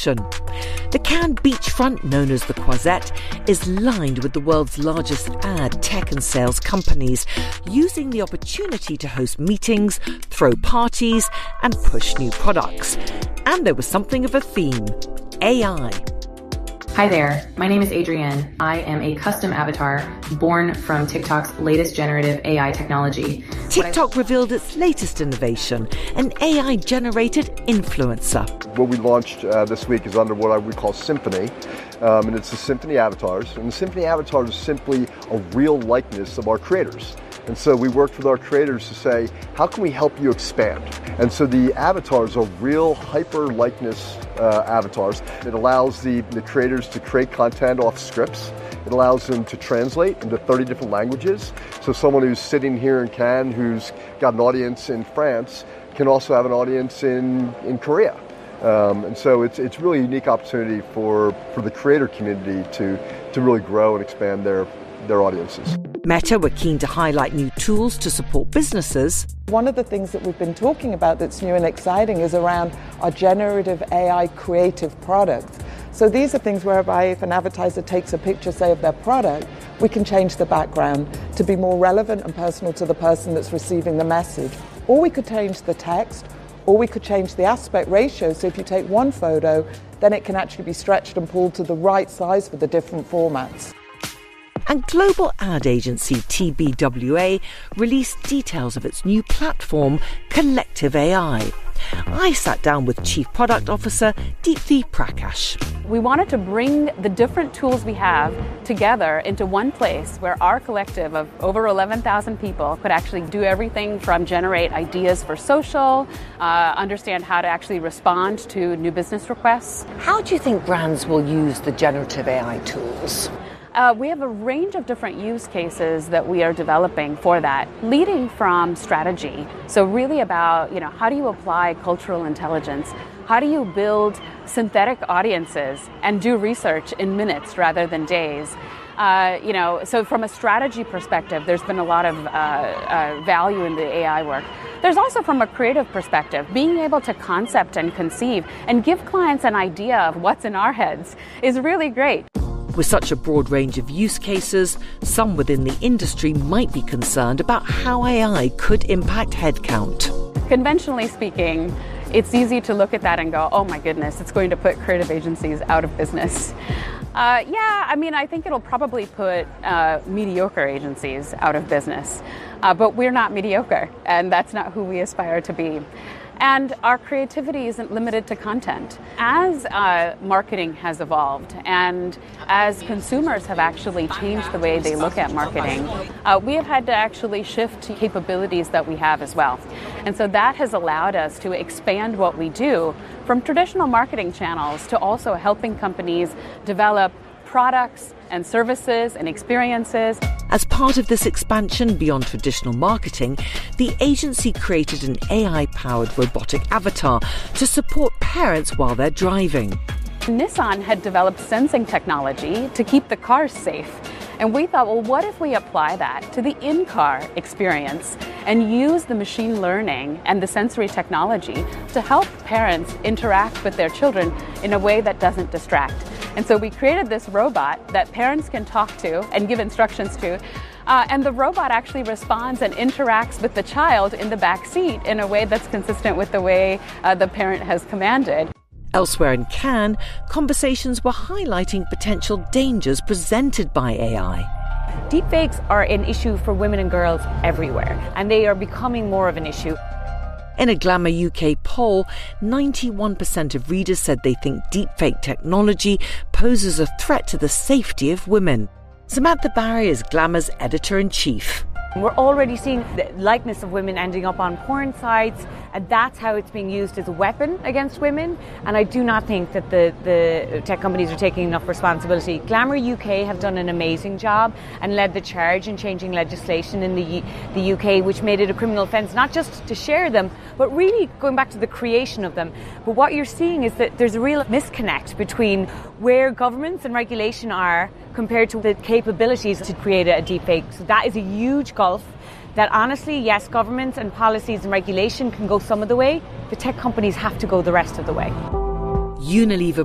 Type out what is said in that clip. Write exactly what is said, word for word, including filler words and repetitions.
innovation. The Cannes beachfront, known as the Croisette, is lined with the world's largest ad, tech and sales companies, using the opportunity to host meetings, throw parties and push new products. And there was something of a theme: A I. Hi there, my name is Adrienne. I am a custom avatar born from TikTok's latest generative A I technology. TikTok revealed its latest innovation, an A I-generated influencer. What we launched uh, this week is under what I would call Symphony, um, and it's the Symphony avatars. And the Symphony avatars is simply a real likeness of our creators. And so we worked with our creators to say, how can we help you expand? And so the avatars are real hyper likeness uh, avatars. It allows the, the creators to create content off scripts. It allows them to translate into thirty different languages. So someone who's sitting here in Cannes, who's got an audience in France, can also have an audience in, in Korea. Um, and so it's it's really a unique opportunity for, for the creator community to, to really grow and expand their, their audiences. Meta were keen to highlight new tools to support businesses. One of the things that we've been talking about that's new and exciting is around our generative A I creative products. So these are things whereby if an advertiser takes a picture, say, of their product, we can change the background to be more relevant and personal to the person that's receiving the message. Or we could change the text, or we could change the aspect ratio. So if you take one photo, then it can actually be stretched and pulled to the right size for the different formats. And global ad agency T B W A released details of its new platform, Collective A I. I sat down with Chief Product Officer Deepthi Prakash. We wanted to bring the different tools we have together into one place where our collective of over eleven thousand people could actually do everything from generate ideas for social, uh, understand how to actually respond to new business requests. How do you think brands will use the generative A I tools? Uh, we have a range of different use cases that we are developing for that, leading from strategy. So really about, you know, how do you apply cultural intelligence? How do you build synthetic audiences and do research in minutes rather than days? Uh, you know, so from a strategy perspective, there's been a lot of uh, uh, value in the A I work. There's also from a creative perspective, being able to concept and conceive and give clients an idea of what's in our heads is really great. With such a broad range of use cases, some within the industry might be concerned about how A I could impact headcount. Conventionally speaking, it's easy to look at that and go, oh my goodness, it's going to put creative agencies out of business. Uh, yeah, I mean, I think it'll probably put uh, mediocre agencies out of business. Uh, but we're not mediocre, and that's not who we aspire to be. And our creativity isn't limited to content. As uh, marketing has evolved and as consumers have actually changed the way they look at marketing, uh, we have had to actually shift to capabilities that we have as well. And so that has allowed us to expand what we do from traditional marketing channels to also helping companies develop products and services and experiences. As part of this expansion beyond traditional marketing, the agency created an A I-powered robotic avatar to support parents while they're driving. Nissan had developed sensing technology to keep the cars safe. And we thought, well, what if we apply that to the in-car experience and use the machine learning and the sensory technology to help parents interact with their children in a way that doesn't distract? And so we created this robot that parents can talk to and give instructions to. Uh, and the robot actually responds and interacts with the child in the back seat in a way that's consistent with the way uh, the parent has commanded. Elsewhere in Cannes, conversations were highlighting potential dangers presented by A I. Deepfakes are an issue for women and girls everywhere, and they are becoming more of an issue. In a Glamour U K poll, ninety-one percent of readers said they think deepfake technology poses a threat to the safety of women. Samantha Barry is Glamour's editor-in-chief. We're already seeing the likeness of women ending up on porn sites, and that's how it's being used as a weapon against women. And I do not think that the, the tech companies are taking enough responsibility. Glamour U K have done an amazing job and led the charge in changing legislation in the, the U K, which made it a criminal offence, not just to share them, but really going back to the creation of them. But what you're seeing is that there's a real misconnect between where governments and regulation are compared to the capabilities to create a deepfake. So that is a huge gulf that honestly, yes, governments and policies and regulation can go some of the way. The tech companies have to go the rest of the way. Unilever